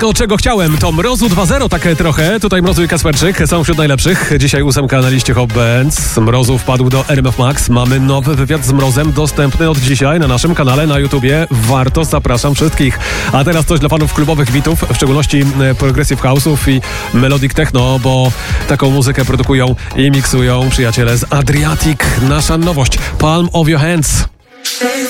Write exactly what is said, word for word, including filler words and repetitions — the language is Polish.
Wszystko, czego chciałem, to Mrozu dwa zero, tak trochę. Tutaj Mrozu i Kasperczyk są wśród najlepszych. Dzisiaj ósemka na liście Hot Bands. Mrozu wpadł do R M F Max. Mamy nowy wywiad z Mrozem, dostępny od dzisiaj na naszym kanale na YouTubie. Warto, zapraszam wszystkich. A teraz coś dla fanów klubowych bitów, w szczególności progressive house'ów i melodic techno, bo taką muzykę produkują i miksują przyjaciele z Adriatic. Nasza nowość, Palm of Your Hands.